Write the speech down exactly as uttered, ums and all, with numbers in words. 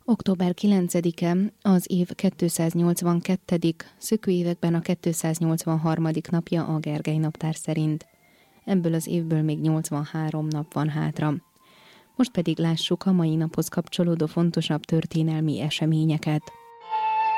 október kilencedike az év kétszáznyolcvankettedik szökőévekben a kétszáznyolcvanharmadik napja a Gergely naptár szerint. Ebből az évből még nyolcvanhárom nap van hátra. Most pedig lássuk a mai naphoz kapcsolódó fontosabb történelmi eseményeket.